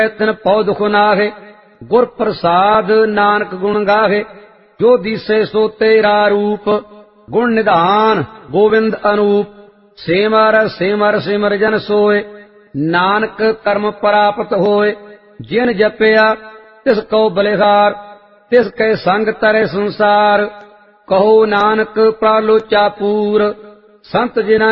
तिन पौ दुख नाहे। गुर प्रसाद नानक गुण गाहे। जो दिसे सो तेरा रूप। गुण निधान गोविंद अनूप। सिमर सिमर सिमर जन सोए। नानक कर्म प्राप्त होए। जिन जपया तिस को बलिहार। तिस के संग तरे संसार। कहो नानक प्रालोचा पूर। संत जिना